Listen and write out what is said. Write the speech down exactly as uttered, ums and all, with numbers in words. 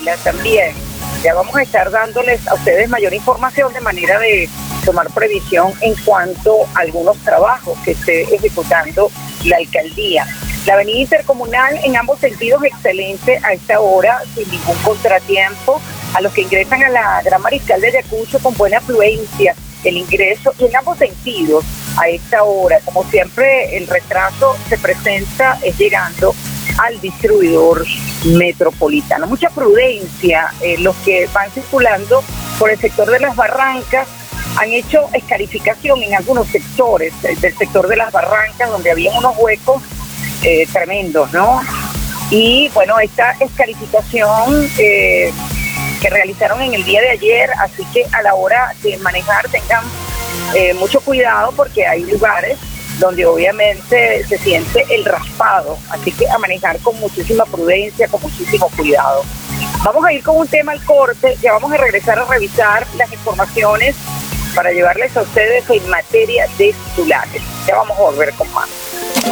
Ávila también. Ya vamos a estar dándoles a ustedes mayor información de manera de tomar previsión en cuanto a algunos trabajos que esté ejecutando la alcaldía. La avenida intercomunal en ambos sentidos excelente a esta hora, sin ningún contratiempo. A los que ingresan a la Gran Mariscal de Ayacucho con buena afluencia, el ingreso y en ambos sentidos a esta hora. Como siempre, el retraso se presenta es llegando al distribuidor metropolitano. Mucha prudencia, eh, los que van circulando por el sector de las Barrancas han hecho escarificación en algunos sectores eh, del sector de las Barrancas, donde había unos huecos eh, tremendos, ¿no? Y bueno, esta escarificación eh, que realizaron en el día de ayer, así que a la hora de manejar tengan eh, mucho cuidado porque hay lugares donde obviamente se siente el raspado, así que a manejar con muchísima prudencia, con muchísimo cuidado. Vamos a ir con un tema al corte, ya vamos a regresar a revisar las informaciones para llevarles a ustedes en materia de titulares. Ya vamos a volver con más.